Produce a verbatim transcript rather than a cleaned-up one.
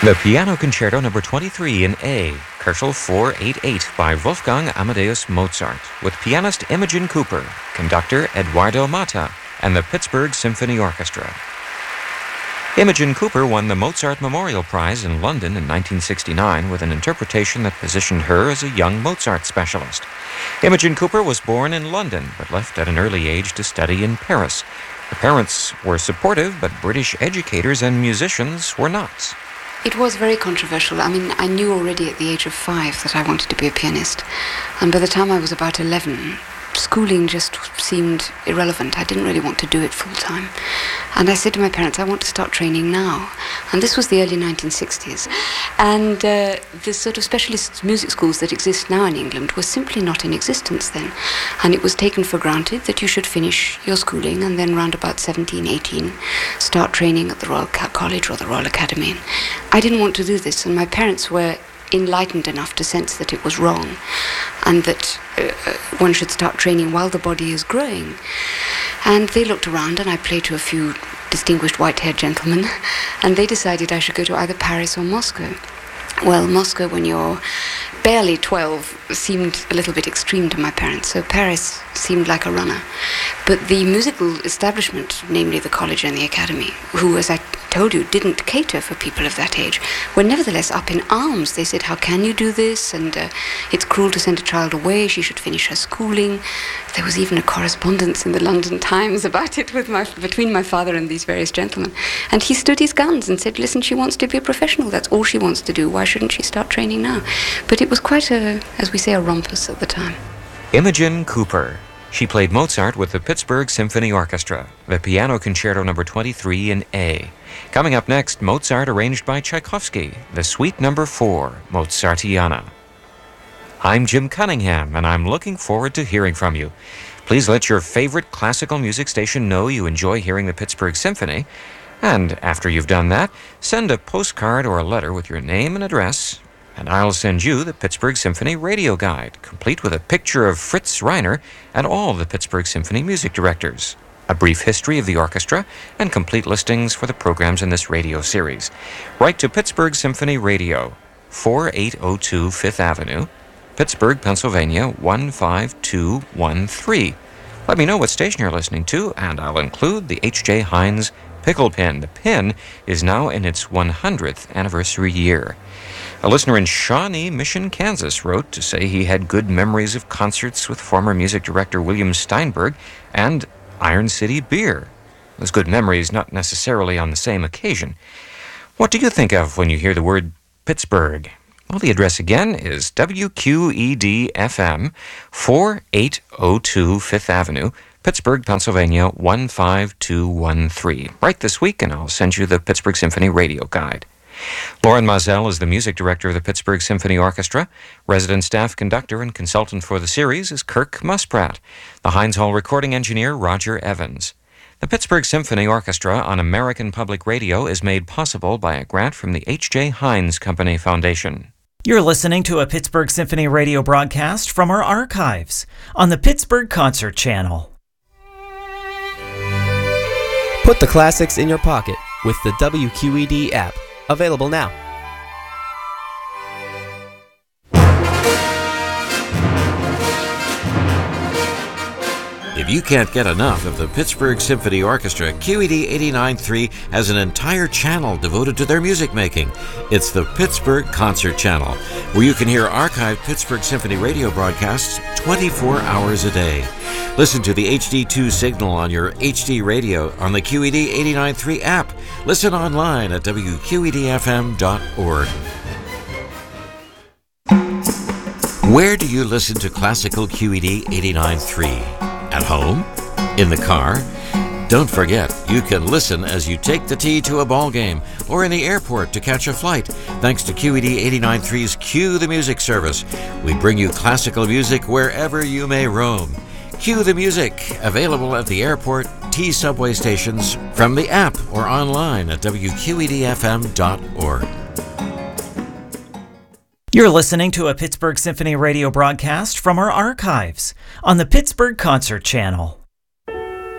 The Piano Concerto Number twenty-three in A, Koelschel four eighty-eight by Wolfgang Amadeus Mozart, with pianist Imogen Cooper, conductor Eduardo Mata, and the Pittsburgh Symphony Orchestra. Imogen Cooper won the Mozart Memorial Prize in London in nineteen sixty-nine with an interpretation that positioned her as a young Mozart specialist. Imogen Cooper was born in London, but left at an early age to study in Paris. Her parents were supportive, but British educators and musicians were not. It was very controversial. I mean, I knew already at the age of five that I wanted to be a pianist. And by the time I was about eleven, schooling just seemed irrelevant. I didn't really want to do it full time. And I said to my parents, I want to start training now. And this was the early nineteen sixties. And uh, the sort of specialist music schools that exist now in England were simply not in existence then. And it was taken for granted that you should finish your schooling and then round about seventeen, eighteen, start training at the Royal College or the Royal Academy. And I didn't want to do this, and my parents were enlightened enough to sense that it was wrong and that uh, one should start training while the body is growing. And they looked around, and I played to a few distinguished white-haired gentlemen, and they decided I should go to either Paris or Moscow. Well, Moscow, when you're barely twelve, seemed a little bit extreme to my parents, so Paris seemed like a runner. But the musical establishment, namely the college and the academy, who, as I told you, didn't cater for people of that age, were nevertheless up in arms. They said, how can you do this? And uh, it's cruel to send a child away. She should finish her schooling. There was even a correspondence in the London Times about it with my, between my father and these various gentlemen. And he stood his guns and said, listen, she wants to be a professional. That's all she wants to do. Why shouldn't she start training now? But it was quite a, as we say, a rumpus at the time. Imogen Cooper. She played Mozart with the Pittsburgh Symphony Orchestra, the Piano Concerto Number twenty-three in A. Coming up next, Mozart arranged by Tchaikovsky, the Suite Number four, Mozartiana. I'm Jim Cunningham, and I'm looking forward to hearing from you. Please let your favorite classical music station know you enjoy hearing the Pittsburgh Symphony. And after you've done that, send a postcard or a letter with your name and address, and I'll send you the Pittsburgh Symphony Radio Guide, complete with a picture of Fritz Reiner and all the Pittsburgh Symphony music directors, a brief history of the orchestra, and complete listings for the programs in this radio series. Write to Pittsburgh Symphony Radio, four eight oh two Fifth Avenue, Pittsburgh, Pennsylvania, one five two one three. Let me know what station you're listening to, and I'll include the H J Heinz Pickle Pin. The pin is now in its one hundredth anniversary year. A listener in Shawnee Mission, Kansas wrote to say he had good memories of concerts with former music director William Steinberg and Iron City Beer. Those good memories not necessarily on the same occasion. What do you think of when you hear the word Pittsburgh? Well, the address again is W Q E D F M, four eight oh two Fifth Avenue, Pittsburgh, Pennsylvania, one five two one three. Write this week and I'll send you the Pittsburgh Symphony Radio Guide. Lauren Mazel is the music director of the Pittsburgh Symphony Orchestra. Resident staff conductor and consultant for the series is Kirk Muspratt. The Heinz Hall recording engineer, Roger Evans. The Pittsburgh Symphony Orchestra on American Public Radio is made possible by a grant from the H J Heinz Company Foundation. You're listening to a Pittsburgh Symphony Radio broadcast from our archives on the Pittsburgh Concert Channel. Put the classics in your pocket with the W Q E D app. Available now. If you can't get enough of the Pittsburgh Symphony Orchestra, Q E D eighty-nine point three has an entire channel devoted to their music making. It's the Pittsburgh Concert Channel, where you can hear archived Pittsburgh Symphony radio broadcasts twenty-four hours a day. Listen to the H D two signal on your H D radio on the Q E D eighty-nine point three app. Listen online at W Q E D F M dot org. Where do you listen to classical Q E D eighty-nine point three? At home? In the car? Don't forget, you can listen as you take the T to a ball game or in the airport to catch a flight, thanks to Q E D eighty-nine point three's Cue the Music service. We bring you classical music wherever you may roam. Cue the Music, available at the airport, T subway stations, from the app or online at W Q E D F M dot org. You're listening to a Pittsburgh Symphony Radio broadcast from our archives on the Pittsburgh Concert Channel.